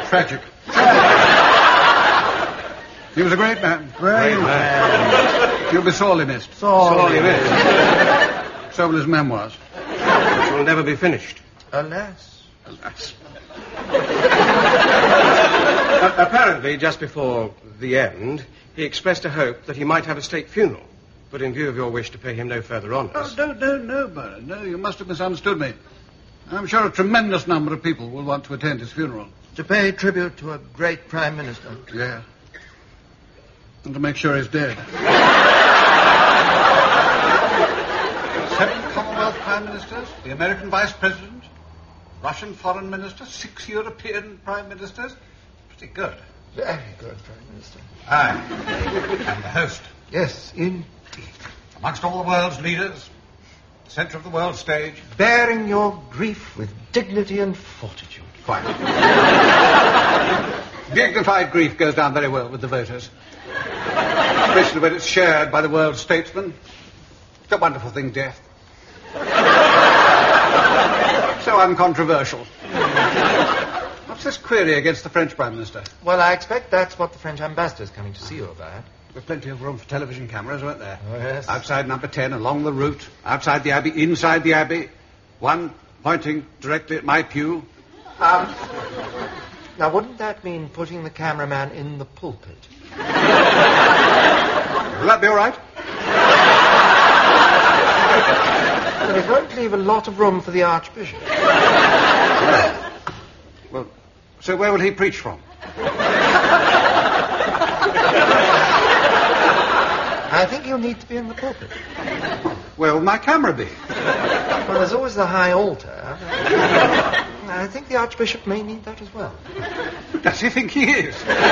Tragic. He was a great man. Great man. He'll be sorely missed. Sorely missed. So will his memoirs. Which will never be finished. Alas. Alas. Apparently, just before the end, he expressed a hope that he might have a state funeral. But in view of your wish to pay him no further honours... Oh, no, Bernard. No, you must have misunderstood me. I'm sure a tremendous number of people will want to attend his funeral. To pay tribute to a great Prime Minister. Yeah. And to make sure he's dead. 7 Commonwealth Prime Ministers, the American Vice President, Russian Foreign Minister, 6 European Prime Ministers. Pretty good. Very good, Prime Minister. Aye. And the host. Yes, indeed. Amongst all the world's leaders, centre of the world stage. Bearing your grief with dignity and fortitude. Quite. Dignified grief goes down very well with the voters. Especially when it's shared by the world's statesmen. It's a wonderful thing, death. So uncontroversial. What's this query against the French Prime Minister? Well, I expect that's what the French ambassador's coming to see you about. There's plenty of room for television cameras, weren't there? Oh, yes. Outside number 10, along the route, outside the Abbey, inside the Abbey. One pointing directly at my pew. Now, wouldn't that mean putting the cameraman in the pulpit? Will that be all right? Well, it won't leave a lot of room for the Archbishop. Well, so where will he preach from? I think he'll need to be in the pulpit. Where will my camera be? Well, there's always the high altar. I think the Archbishop may need that as well. Does he think he is?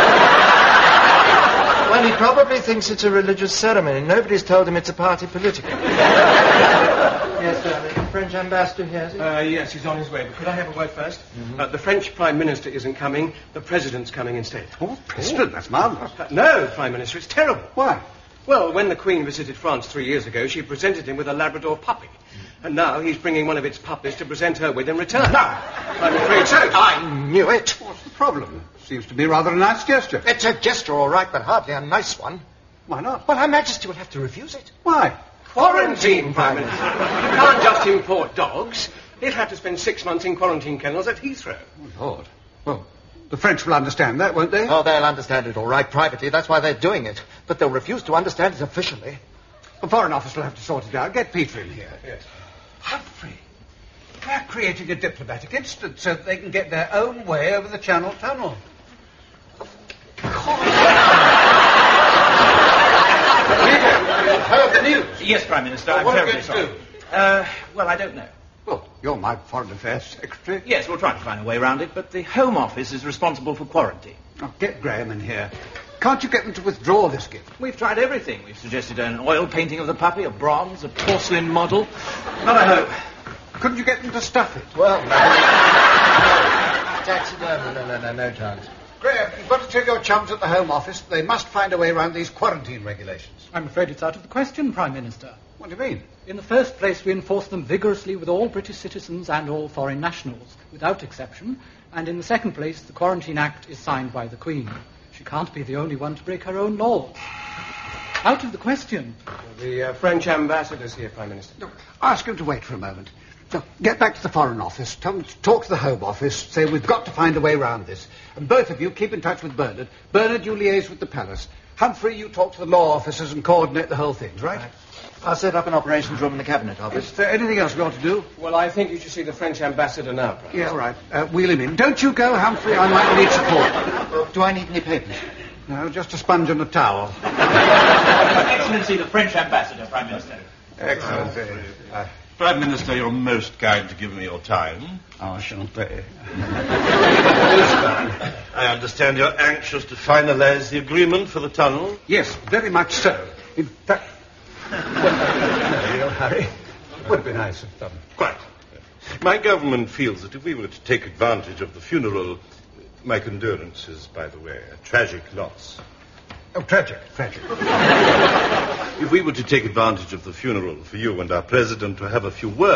Well, he probably thinks it's a religious ceremony. Nobody's told him it's a party political. Yes, the French ambassador here, is he? Yes, he's on his way. But could I have a word first? Mm-hmm. The French Prime Minister isn't coming. The President's coming instead. Oh, President, that's marvellous. No, Prime Minister, it's terrible. Why? Well, when the Queen visited France 3 years ago, she presented him with a Labrador puppy. And now he's bringing one of its puppies to present her with in return. No. I'm afraid so. I knew it. What's the problem? Seems to be rather a nice gesture. It's a gesture, all right, but hardly a nice one. Why not? Well, Her Majesty will have to refuse it. Why? Quarantine, Prime Minister. You can't just import dogs. He'll have to spend 6 months in quarantine kennels at Heathrow. Oh, Lord. Well, the French will understand that, won't they? Oh, they'll understand it all right privately. That's why they're doing it. But they'll refuse to understand it officially. The Foreign Office will have to sort it out. Get Peter in here. Yes. Humphrey, they're creating a diplomatic incident so that they can get their own way over the Channel Tunnel. Heard the news? Yes, Prime Minister, I'm what are terribly you going sorry. to Well, I don't know. Well, you're my Foreign Affairs Secretary. Yes, we'll try to find a way around it, but the Home Office is responsible for quarantine. Oh, get Graham in here. Can't you get them to withdraw this gift? We've tried everything. We've suggested an oil painting of the puppy, a bronze, a porcelain model. Not a hope. Couldn't you get them to stuff it? Well, taxidermy, no chance. Graham, you've got to tell your chums at the Home Office they must find a way around these quarantine regulations. I'm afraid it's out of the question, Prime Minister. What do you mean? In the first place, we enforce them vigorously with all British citizens and all foreign nationals, without exception. And in the second place, the Quarantine Act is signed by the Queen. She can't be the only one to break her own laws. Out of the question. The French ambassador's here, Prime Minister. Look, ask him to wait for a moment. So, get back to the Foreign Office, tell them to talk to the Home Office, say we've got to find a way around this. And both of you keep in touch with Bernard. Bernard, you liaise with the palace. Humphrey, you talk to the law officers and coordinate the whole thing, right? I'll set up an operations room in the Cabinet Office. Is there anything else we ought to do? Well, I think you should see the French ambassador now, Prime Minister. Yeah, all right. Wheel him in. Don't you go, Humphrey. I might need support. Do I need any papers? No, just a sponge and a towel. Excellency, the French ambassador, Prime Minister. Excellent. Prime Minister, you're most kind to give me your time. Enchanté. I understand you're anxious to finalize the agreement for the tunnel. Yes, very much so. In fact... no, you don't hurry. Would be nice if done. Quite. My government feels that if we were to take advantage of the funeral... My condolences, by the way. A tragic loss. Oh, tragic. If we were to take advantage of the funeral for you and our president to have a few words...